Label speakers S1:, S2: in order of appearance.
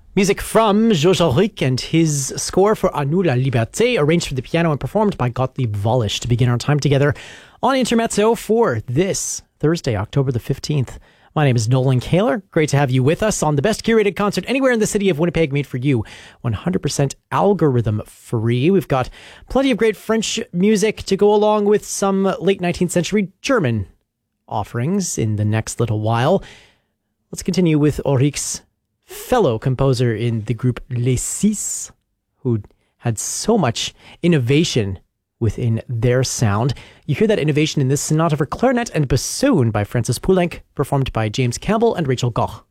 S1: Music from Georges Auric and his score for À nous la liberté, arranged for the piano and performed by Gottlieb Wallisch to begin our time together on Intermezzo for this Thursday, October the 15th. My name is Nolan Kaler. Great to have you with us on the best curated concert anywhere in the city of Winnipeg, made for you, 100% algorithm free. We've got plenty of great French music to go along with some late 19th century German offerings in the next little while. Let's continue with Auric's fellow composer in the group Les Six, who had so much innovation within their sound. You hear that innovation in this sonata for clarinet and bassoon by Francis Poulenc, performed by James Campbell and Rachel Goch.